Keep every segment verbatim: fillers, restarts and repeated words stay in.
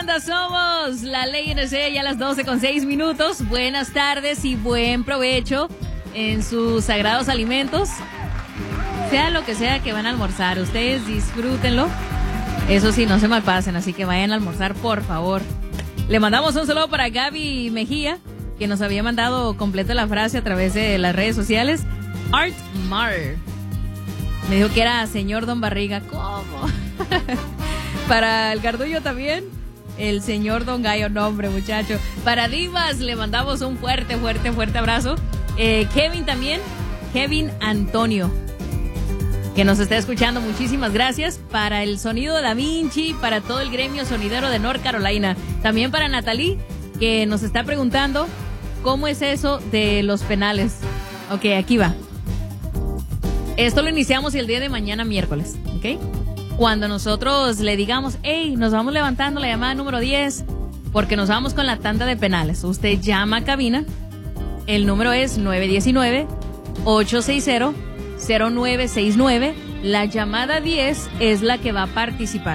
Somos la Ley N C, ya a las doce con seis minutos. Buenas tardes y buen provecho en sus sagrados alimentos. Sea lo que sea que van a almorzar, ustedes disfrútenlo. Eso sí, no se malpasen, así que vayan a almorzar, por favor. Le mandamos un saludo para Gaby Mejía, que nos había mandado completa la frase a través de las redes sociales. Art Mar me dijo que era señor Don Barriga. ¿Cómo? Para el Gardullo también, el señor Don Gallo, nombre, muchacho. Para Divas le mandamos un fuerte, fuerte, fuerte abrazo. Eh, Kevin también, Kevin Antonio, que nos está escuchando, muchísimas gracias. Para el Sonido Da Vinci, para todo el gremio sonidero de North Carolina. También para Natalie, que nos está preguntando cómo es eso de los penales. Ok, aquí va. Esto lo iniciamos el día de mañana miércoles, ¿ok? Cuando nosotros le digamos, hey, nos vamos levantando la llamada número diez, porque nos vamos con la tanda de penales. Usted llama a cabina, el número es nueve uno nueve, ocho seis cero, cero nueve seis nueve. La llamada diez es la que va a participar.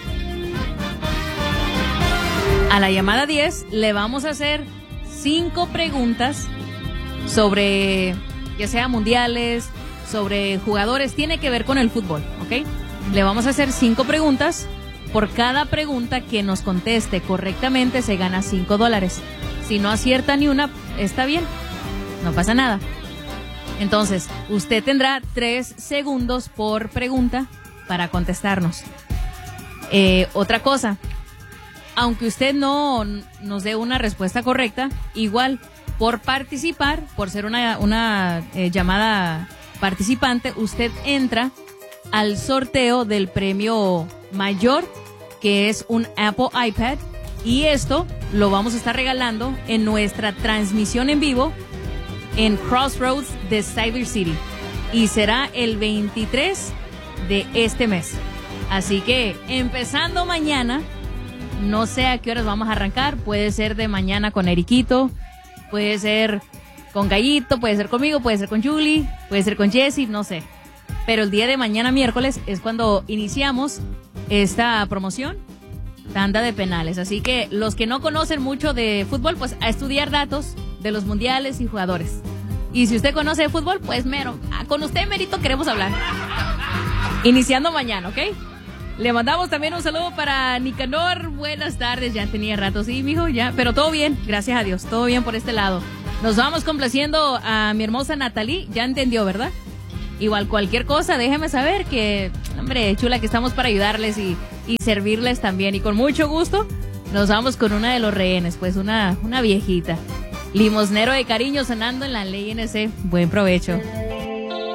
A la llamada diez le vamos a hacer cinco preguntas sobre, ya sea mundiales, sobre jugadores, tiene que ver con el fútbol, ¿ok? Le vamos a hacer cinco preguntas. Por cada pregunta que nos conteste correctamente se gana cinco dólares. Si no acierta ni una, está bien, no pasa nada. Entonces, usted tendrá tres segundos por pregunta para contestarnos. Eh, otra cosa, aunque usted no nos dé una respuesta correcta, igual, por participar, por ser una, una eh, llamada participante, usted entra al sorteo del premio mayor, que es un Apple iPad, y esto lo vamos a estar regalando en nuestra transmisión en vivo en Crossroads de Cyber City, y será el veintitrés de este mes. Así que empezando mañana, no sé a qué horas vamos a arrancar, puede ser de mañana con Eriquito, puede ser con Gallito, puede ser conmigo, puede ser con Julie, puede ser con Jessie, no sé. Pero el día de mañana miércoles es cuando iniciamos esta promoción, tanda de penales. Así que los que no conocen mucho de fútbol, pues a estudiar datos de los mundiales y jugadores. Y si usted conoce de fútbol, pues mero, con usted merito queremos hablar. Iniciando mañana, ¿ok? Le mandamos también un saludo para Nicanor. Buenas tardes, ya tenía rato, sí, mijo, ya, pero todo bien, gracias a Dios, todo bien por este lado. Nos vamos complaciendo a mi hermosa Natalie, ya entendió, ¿verdad? Igual cualquier cosa, déjeme saber que, hombre, chula, que estamos para ayudarles y, y servirles también. Y con mucho gusto nos vamos con una de los rehenes, pues una, una viejita. Limosnero de cariño sonando en la Ley N C. Buen provecho.